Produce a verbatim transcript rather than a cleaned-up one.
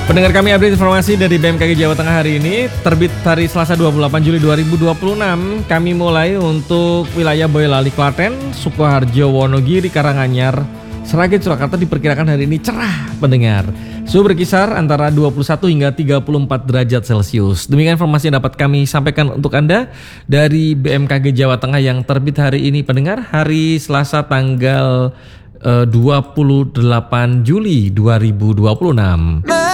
Pendengar kami, update informasi dari B M K G Jawa Tengah hari ini, terbit hari Selasa dua puluh delapan Juli dua ribu dua puluh enam. Kami mulai untuk wilayah Boyolali, Klaten, Sukoharjo, Wonogiri, Karanganyar, Sragen, Surakarta diperkirakan hari ini cerah, pendengar. Suhu berkisar antara dua puluh satu hingga tiga puluh empat derajat Celcius. Demikian informasi yang dapat kami sampaikan untuk Anda dari B M K G Jawa Tengah yang terbit hari ini, pendengar, hari Selasa tanggal uh, dua puluh delapan Juli dua ribu dua puluh enam.